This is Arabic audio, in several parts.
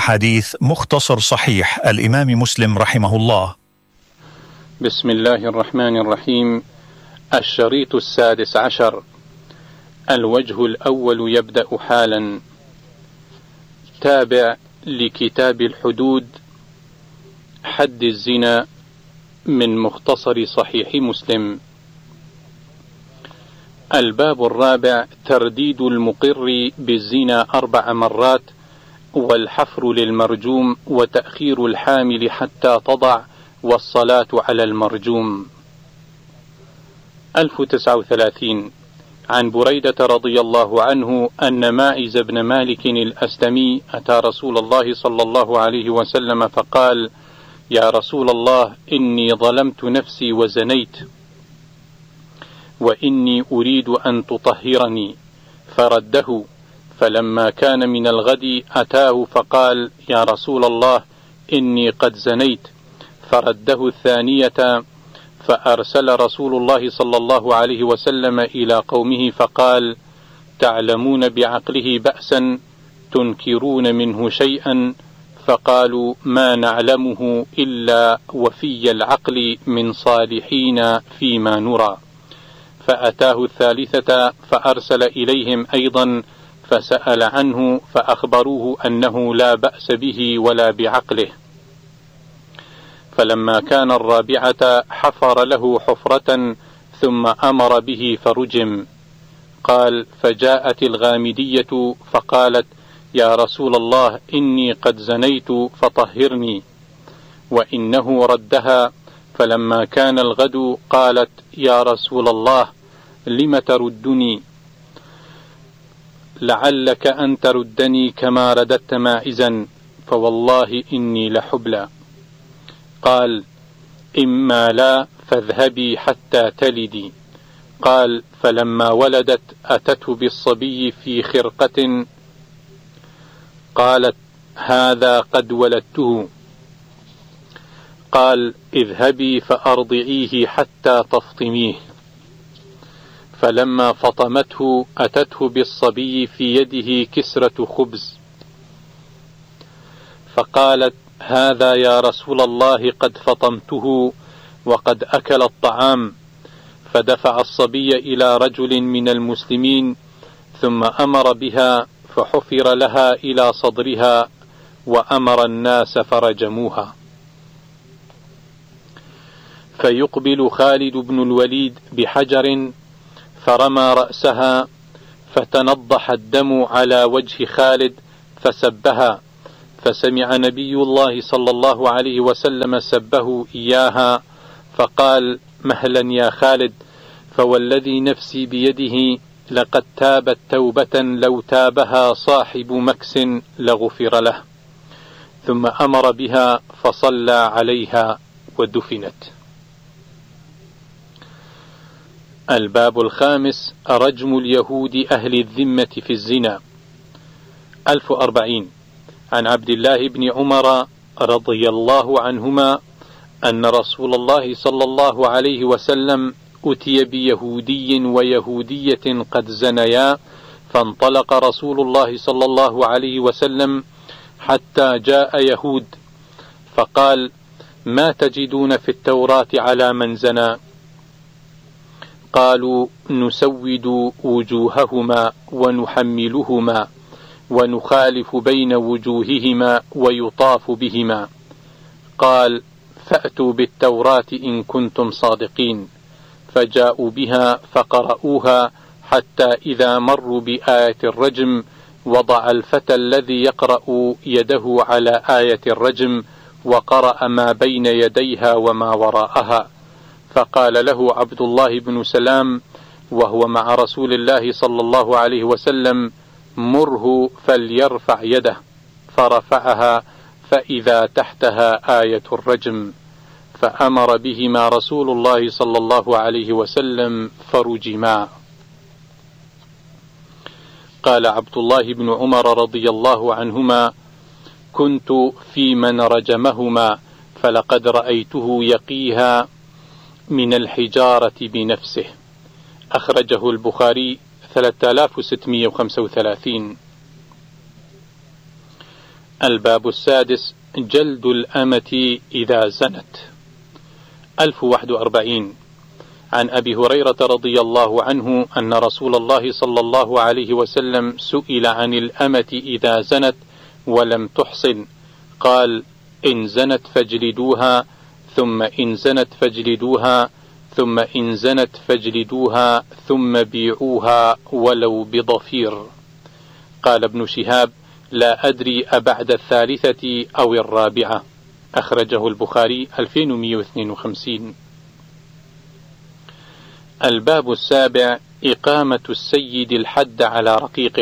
أحاديث مختصر صحيح الإمام مسلم رحمه الله. بسم الله الرحمن الرحيم. الشريط 16. الوجه الأول يبدأ حالا. تابع لكتاب الحدود حد الزنا من مختصر صحيح مسلم. الباب الرابع ترديد المقر بالزنا 4 مرات، والحفر للمرجوم، وتأخير الحامل حتى تضع، والصلاة على المرجوم. 1039 عن بريدة رضي الله عنه أن ماعز بن مالك الأسلمي أتى رسول الله صلى الله عليه وسلم فقال: يا رسول الله، إني ظلمت نفسي وزنيت، وإني أريد أن تطهرني. فرده، فلما كان من الغد أتاه فقال: يا رسول الله، إني قد زنيت. فرده الثانية، فأرسل رسول الله صلى الله عليه وسلم إلى قومه فقال: تعلمون بعقله بأسا تنكرون منه شيئا؟ فقالوا: ما نعلمه إلا وفي العقل من صالحين فيما نرى. فأتاه الثالثة، فأرسل إليهم أيضا فسأل عنه، فأخبروه أنه لا بأس به ولا بعقله. فلما كان الرابعة حفر له حفرة ثم أمر به فرجم. قال: فجاءت الغامدية فقالت: يا رسول الله، إني قد زنيت فطهرني. وإنه ردها، فلما كان الغد قالت: يا رسول الله، لم تردني؟ لعلك أن تردني كما رددت ماعزا، فوالله إني لحبلى. قال: إما لا، فاذهبي حتى تلدي. قال: فلما ولدت أتته بالصبي في خرقة، قالت: هذا قد ولدته. قال: اذهبي فأرضعيه حتى تفطميه. فلما فطمته أتته بالصبي في يده كسرة خبز، فقالت: هذا يا رسول الله قد فطمته وقد أكل الطعام. فدفع الصبي إلى رجل من المسلمين، ثم أمر بها فحفر لها إلى صدرها، وأمر الناس فرجموها. فيقبل خالد بن الوليد بحجر فرمى رأسها، فتنضح الدم على وجه خالد فسبها، فسمع نبي الله صلى الله عليه وسلم سبه إياها، فقال: مهلا يا خالد، فوالذي نفسي بيده لقد تابت توبة لو تابها صاحب مكس لغفر له. ثم أمر بها فصلى عليها ودفنت. الباب الخامس رجم اليهود أهل الذمة في الزنا. 1040 عن عبد الله بن عمر رضي الله عنهما أن رسول الله صلى الله عليه وسلم أتي بيهودي ويهودية قد زنيا، فانطلق رسول الله صلى الله عليه وسلم حتى جاء يهود، فقال: ما تجدون في التوراة على من زنى؟ قالوا: نسود وجوههما ونحملهما ونخالف بين وجوههما ويطاف بهما. قال: فأتوا بالتوراة إن كنتم صادقين. فجاءوا بها فقرأوها، حتى إذا مروا بآية الرجم وضع الفتى الذي يقرأ يده على آية الرجم، وقرأ ما بين يديها وما وراءها. فقال له عبد الله بن سلام وهو مع رسول الله صلى الله عليه وسلم: مره فليرفع يده. فرفعها، فإذا تحتها آية الرجم، فأمر بهما رسول الله صلى الله عليه وسلم فرجما. قال عبد الله بن عمر رضي الله عنهما: كنت في من رجمهما، فلقد رأيته يقيها من الحجارة بنفسه. أخرجه البخاري 3635. الباب السادس: جلد الأمة إذا زنت. 1041 عن أبي هريرة رضي الله عنه أن رسول الله صلى الله عليه وسلم سئل عن الأمة إذا زنت ولم تحصن، قال: إن زنت فاجلدوها، ثم إن زنت فاجلدوها، ثم إن زنت فاجلدوها، ثم بيعوها ولو بضفير. قال ابن شهاب: لا أدري أبعد الثالثة أو الرابعة. أخرجه البخاري 2152. الباب السابع: إقامة السيد الحد على رقيقه.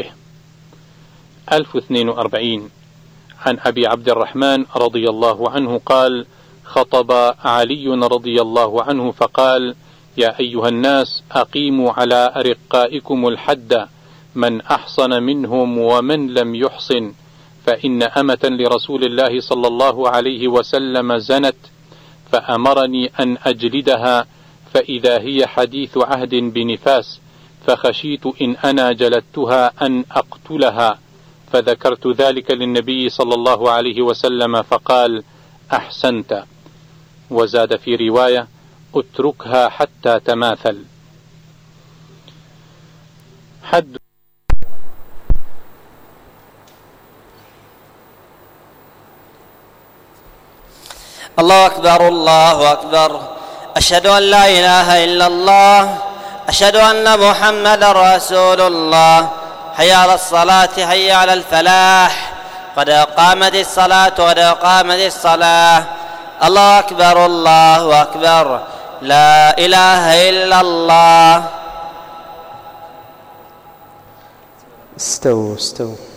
1042 عن أبي عبد الرحمن رضي الله عنه قال: خطب علي رضي الله عنه فقال: يا أيها الناس، أقيموا على أرقائكم الحد، من أحصن منهم ومن لم يحصن، فإن أمة لرسول الله صلى الله عليه وسلم زنت، فأمرني أن أجلدها، فإذا هي حديث عهد بنفاس، فخشيت إن أنا جلدتها أن أقتلها، فذكرت ذلك للنبي صلى الله عليه وسلم فقال: أحسنت. وزاد في رواية: اتركها حتى تماثل. حد. الله أكبر الله أكبر، أشهد أن لا إله إلا الله، أشهد أن محمدا رسول الله، حي على الصلاة حي على الفلاح، قد قامت الصلاة قد قامت الصلاة. الله أكبر الله أكبر، لا إله إلا الله. استووا